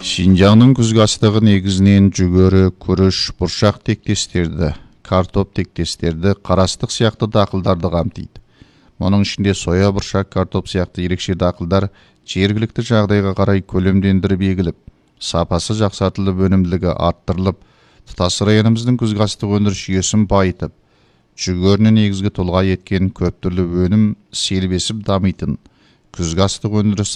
Шинжаңның күзгі астығы негізінен жүгері, күріш, бұршақ тектестерді, картоп тектестерді, қарастық сияқты дақылдарды қамтиды. Оның ішінде соя, бұршақ, картоп сияқты ерекше дақылдар жергілікті жағдайға қарай көлемдендіріп егіліп, сапасы жақсартылып, өнімділігі арттырылып, тұтас районымыздың күзгі астық өндіріс жүйесін байытып, жүгеріні негізгі тұлға еткен көп түрлі өнім селбесіп дамитын күзгі астық өндірісі